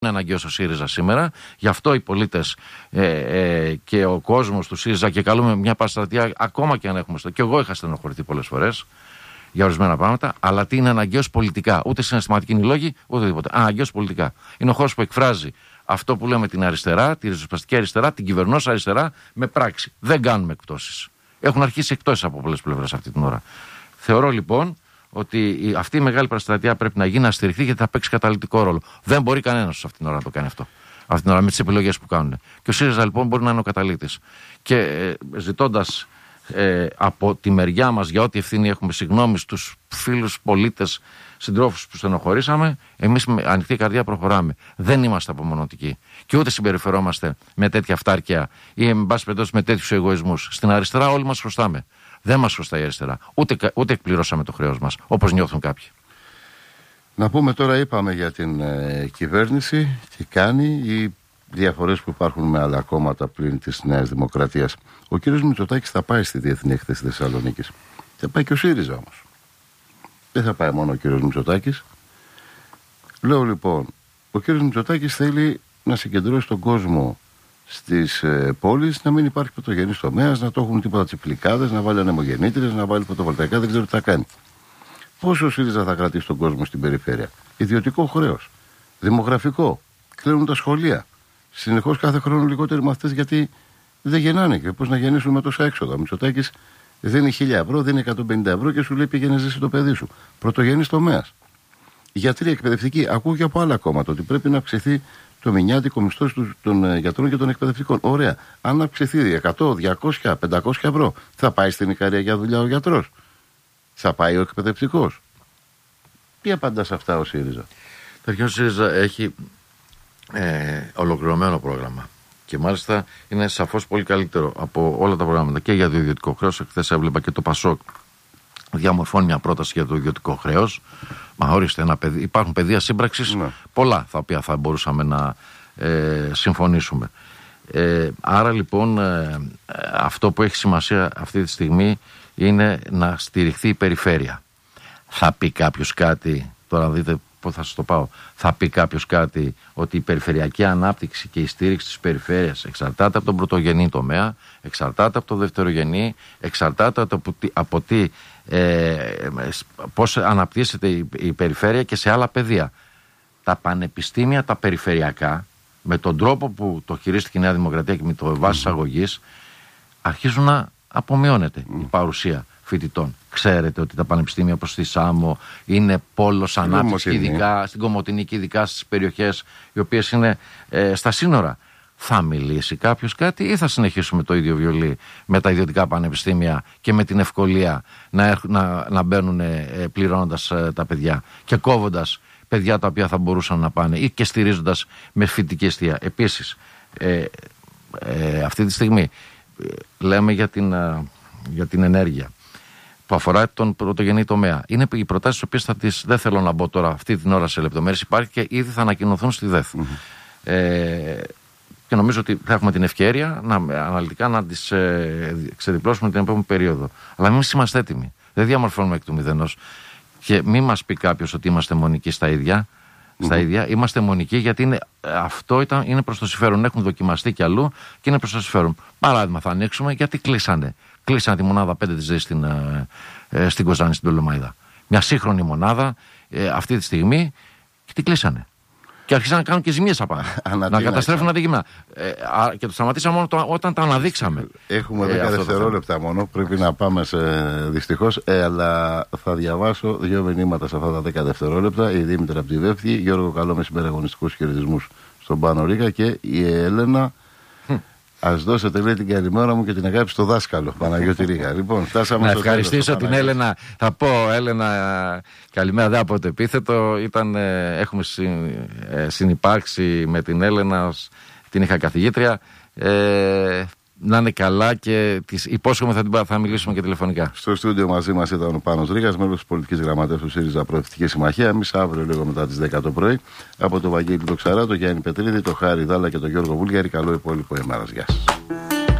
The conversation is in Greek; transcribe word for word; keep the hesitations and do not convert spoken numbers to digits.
είναι αναγκαίος ο ΣΥΡΙΖΑ σήμερα. Γι' αυτό οι πολίτες ε, ε, και ο κόσμος του ΣΥΡΙΖΑ, και καλούμε μια παραστρατεία, ακόμα και αν έχουμε στο. Και εγώ είχα στενοχωρηθεί πολλές φορές για ορισμένα πράγματα, αλλά τι είναι αναγκαίος πολιτικά. Ούτε συναισθηματικοί είναι οι λόγοι, ούτε τίποτα. Αναγκαίος πολιτικά. Είναι ο χώρος που εκφράζει αυτό που λέμε την αριστερά, τη ριζοσπαστική αριστερά, την κυβερνώσα αριστερά με πράξη. Δεν κάνουμε εκπτώσεις. Έχουν αρχίσει εκπτώσεις από πολλές πλευρές αυτή την ώρα. Θεωρώ λοιπόν ότι αυτή η μεγάλη παραστρατεία πρέπει να γίνει, να στηριχθεί, γιατί θα παίξει καταλυτικό ρόλο. Δεν μπορεί κανένας αυτή την ώρα να το κάνει αυτό. Αυτή την ώρα με τις επιλογές που κάνουν. Και ο ΣΥΡΙΖΑ λοιπόν μπορεί να είναι ο καταλύτης. Και ε, ζητώντας ε, από τη μεριά μας, για ό,τι ευθύνη έχουμε, συγγνώμη στους φίλους, πολίτες, συντρόφους που στενοχωρήσαμε, εμείς με ανοιχτή καρδιά προχωράμε. Δεν είμαστε απομονωτικοί. Και ούτε συμπεριφερόμαστε με τέτοια αυτάρκεια ή, εν πάση περιπτώσει, με τέτοιους εγωισμούς. Στην αριστερά όλοι μας χρωστάμε. Δεν μας χρωστάει η αριστερά. Ούτε, ούτε εκπληρώσαμε το χρέος μας, όπως νιώθουν κάποιοι. Να πούμε τώρα, είπαμε για την ε, κυβέρνηση, τι κάνει, οι διαφορές που υπάρχουν με άλλα κόμματα πλην της Νέας Δημοκρατίας. Ο κύριος Μητσοτάκης θα πάει στη Διεθνή Έκθεση Θεσσαλονίκης. Θα πάει και ο ΣΥΡΙΖΑ όμως. Δεν θα πάει μόνο ο κύριος Μητσοτάκης. Λέω λοιπόν, ο κύριος Μητσοτάκης θέλει να συγκεντρώσει τον κόσμο στις ε, πόλεις, να μην υπάρχει πρωτογενής τομέας, να το έχουν τίποτα τσιπλικάδες, να βάλει ανεμογεννήτριες, να βάλει φωτοβολταϊκά, δεν ξέρω τι θα κάνει. Πόσο ο ΣΥΡΙΖΑ θα κρατήσει τον κόσμο στην περιφέρεια? Ιδιωτικό χρέος, δημογραφικό, κλείνουν τα σχολεία. Συνεχώς κάθε χρόνο λιγότεροι μαθητές, γιατί δεν γεννάνε. Και πώς να γεννήσουν με τόσα έξοδα? Ο Μητσοτάκης δίνει χίλια ευρώ, δίνει εκατόν πενήντα ευρώ και σου λέει πήγαινε ζήσει το παιδί σου. Πρωτογενής τομέας. Γιατροί, εκπαιδευτικοί, ακούω και από άλλα κόμματα ότι πρέπει να αυξηθεί το μηνιάτικο μισθό των γιατρών και των εκπαιδευτικών. Ωραία. Αν αυξηθεί εκατό, διακόσια, πεντακόσια ευρώ, θα πάει στην Ικαρία για δουλειά ο γιατρός? Θα πάει ο εκπαιδευτικός? Τι απαντά σε αυτά ο ΣΥΡΙΖΑ? Ο ΣΥΡΙΖΑ έχει ε, ολοκληρωμένο πρόγραμμα. Και μάλιστα είναι σαφώς πολύ καλύτερο από όλα τα προγράμματα και για το ιδιωτικό χρέος. Χθες έβλεπα και το ΠΑΣΟΚ διαμορφώνει μια πρόταση για το ιδιωτικό χρέος. Μα ορίστε, ένα παιδί, υπάρχουν πεδία σύμπραξης, ναι, πολλά τα οποία θα μπορούσαμε να ε, συμφωνήσουμε. Ε, άρα λοιπόν ε, αυτό που έχει σημασία αυτή τη στιγμή είναι να στηριχθεί η περιφέρεια. Θα πει κάποιος κάτι, τώρα δείτε πώς θα σας το πάω, θα πει κάποιος κάτι ότι η περιφερειακή ανάπτυξη και η στήριξη της περιφέρειας εξαρτάται από τον πρωτογενή τομέα, εξαρτάται από το δευτερογενή, εξαρτάται από, από τι, ε, πώς αναπτύσσεται η, η περιφέρεια και σε άλλα πεδία. Τα πανεπιστήμια, τα περιφερειακά, με τον τρόπο που το χειρίστηκε η Νέα Δημοκρατία και με το βάση αγωγής, αρχίζουν να απομειώνεται mm. η παρουσία φοιτητών. Ξέρετε ότι τα πανεπιστήμια όπως στη Σάμο είναι πόλος ανάπτυξη, ειδικά στην Κομοτηνή και ειδικά στις περιοχές οι οποίες είναι ε, στα σύνορα. Θα μιλήσει κάποιος κάτι ή θα συνεχίσουμε το ίδιο βιολί με τα ιδιωτικά πανεπιστήμια και με την ευκολία να, να, να μπαίνουν ε, πληρώνοντας ε, τα παιδιά και κόβοντας παιδιά τα οποία θα μπορούσαν να πάνε ή και στηρίζοντας με φοιτητική εστία. Επίσης, ε, ε, αυτή τη στιγμή ε, λέμε για την, ε, για την ενέργεια που αφορά τον πρωτογενή τομέα. Είναι οι προτάσεις τις οποίες θα τις, δεν θέλω να μπω τώρα αυτή την ώρα σε λεπτομέρειες, υπάρχει και ήδη θα ανακοινωθούν στη ΔΕΘ. Mm-hmm. Ε, και νομίζω ότι θα έχουμε την ευκαιρία να, αναλυτικά να τις ε, ξεδιπλώσουμε την επόμενη περίοδο. Αλλά εμείς είμαστε έτοιμοι. Δεν διαμορφώνουμε εκ του μηδενός. Και μην μας πει κάποιος ότι είμαστε μονικοί στα ίδια. Mm-hmm. Στα ίδια. Είμαστε μονικοί γιατί είναι, αυτό ήταν, είναι προς το συμφέρον. Έχουν δοκιμαστεί κι αλλού και είναι προς το συμφέρον. Παράδειγμα, θα ανοίξουμε γιατί κλείσανε. Κλείσανε τη μονάδα πέντε της ΔΕΗ στην, ε, στην Κοζάνη, στην Τολεμαϊδά. Μια σύγχρονη μονάδα ε, αυτή τη στιγμή και την κλείσανε. Και αρχίσαν να κάνουν και ζημίες απάνω. Να καταστρέφουν αντικείμενα. Ε, και το σταματήσαμε μόνο το, όταν τα αναδείξαμε. Έχουμε δέκα ε, δευτερόλεπτα μόνο. Πρέπει να πάμε σε. Δυστυχώς. Ε, αλλά θα διαβάσω δύο μηνύματα σε αυτά τα δέκα δευτερόλεπτα. Η Δήμητρα από τη Βεύτη, Γιώργο, καλό μεσημέρι, αγωνιστικούς χαιρετισμούς στον Πάνο Ρίκα, και η Έλενα. Ας δώσετε, λέει, την καλημέρα μου και την αγάπη στο δάσκαλο Παναγιώτη Ρίγα. Λοιπόν, φτάσαμε. Να ευχαριστήσω την Έλενα. Θα πω, Έλενα, καλημέρα, δεν από το επίθετο. Ήταν, έχουμε συνυπάρξει με την Έλενα, την είχα καθηγήτρια. Ε, να είναι καλά και της υπόσχομαι θα, την, θα μιλήσουμε και τηλεφωνικά. Στο στούντιο μαζί μας ήταν ο Πάνος Ρίγας, μέλος της πολιτικής γραμματέας του ΣΥΡΙΖΑ Προοδευτική Συμμαχία. Εμείς αύριο λίγο μετά τις δέκα το πρωί, από το Βαγγέλη το Ξαρά, το Γιάννη Πετρίδη, το Χάρη Δάλα και τον Γιώργο Βούλγαρη. Καλό υπόλοιπο ημέρας. Γεια σας.